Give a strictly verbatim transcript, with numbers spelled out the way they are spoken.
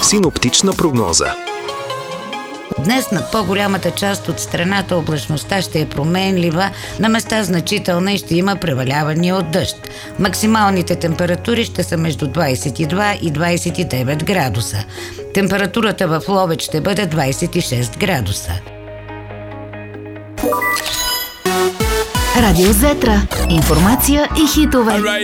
Синоптична прогноза. Днес над по-голямата част от страната облачността ще е променлива, на места значителна и ще има превалявания от дъжд. Максималните температури ще са между двадесет и два и двадесет и девет градуса. Температурата в Ловеч ще бъде двадесет и шест градуса. Радио Зетра. Информация и хитове.